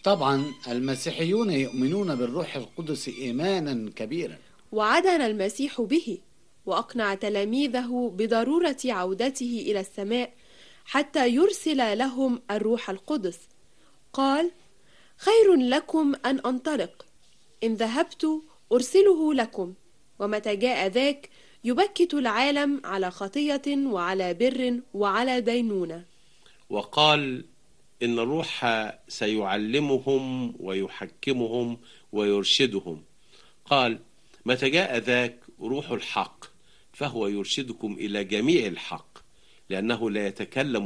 طبعا المسيحيون يؤمنون بالروح القدس إيمانا كبيرا، وعدن المسيح به وأقنع تلاميذه بضرورة عودته إلى السماء حتى يرسل لهم الروح القدس. قال: خير لكم أن أنطلق، إن ذهبت أرسله لكم، ومتى جاء ذاك يبكت العالم على خطية وعلى بر وعلى دينونة. وقال إن الروح سيعلمهم ويحكمهم ويرشدهم. قال: متى جاء ذاك روح الحق فهو يرشدكم إلى جميع الحق، لأنه لا يتكلم